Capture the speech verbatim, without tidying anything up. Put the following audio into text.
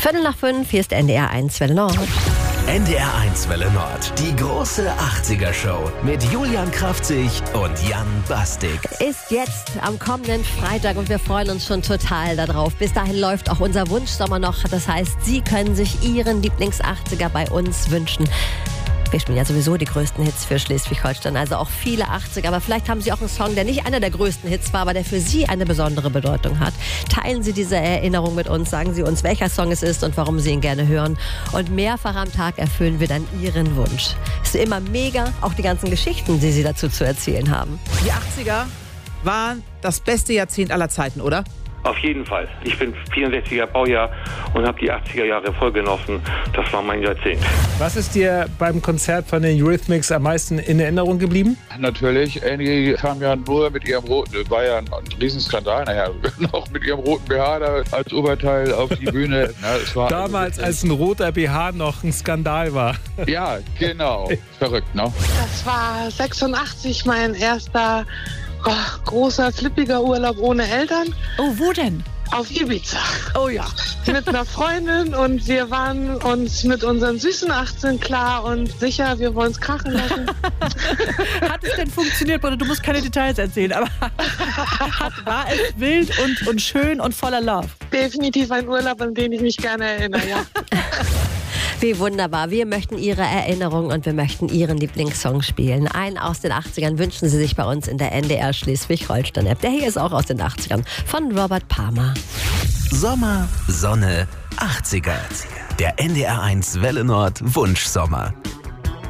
Viertel nach fünf, hier ist N D R eins Welle Nord. N D R eins Welle Nord, die große achtziger-Show mit Julian Kraftzig und Jan Bastik. Ist jetzt am kommenden Freitag und wir freuen uns schon total darauf. Bis dahin läuft auch unser Wunschsommer noch. Das heißt, Sie können sich Ihren Lieblings-achtziger bei uns wünschen. Wir spielen ja sowieso die größten Hits für Schleswig-Holstein, also auch viele achtziger. Aber vielleicht haben Sie auch einen Song, der nicht einer der größten Hits war, aber der für Sie eine besondere Bedeutung hat. Teilen Sie diese Erinnerung mit uns, sagen Sie uns, welcher Song es ist und warum Sie ihn gerne hören. Und mehrfach am Tag erfüllen wir dann Ihren Wunsch. Ist immer mega, auch die ganzen Geschichten, die Sie dazu zu erzählen haben. Die achtziger waren das beste Jahrzehnt aller Zeiten, oder? Auf jeden Fall. Ich bin vierundsechziger Baujahr und habe die achtziger Jahre voll genossen. Das war mein Jahrzehnt. Was ist dir beim Konzert von den Eurythmics am meisten in Erinnerung geblieben? Natürlich, Annie kam ja nur mit ihrem roten, das war ja ein Riesenskandal, naja, noch mit ihrem roten B H da als Oberteil auf die Bühne. Na, es war Damals, also, als ein roter B H noch ein Skandal war. Ja, genau. Verrückt, ne? Das war sechsundachtzig mein erster oh, großer, flippiger Urlaub ohne Eltern. Oh, wo denn? Auf Ibiza. Oh ja. Mit einer Freundin und wir waren uns mit unseren süßen achtzehn klar und sicher, wir wollen es krachen lassen. Hat es denn funktioniert, oder du musst keine Details erzählen, aber war es wild und, und schön und voller Love? Definitiv ein Urlaub, an den ich mich gerne erinnere, ja. Wie wunderbar. Wir möchten Ihre Erinnerung und wir möchten Ihren Lieblingssong spielen. Einen aus den achtzigern wünschen Sie sich bei uns in der N D R Schleswig-Holstein-App. Der hier ist auch aus den achtzigern von Robert Palmer. Sommer, Sonne, achtziger. Der N D R eins Welle Nord Wunschsommer.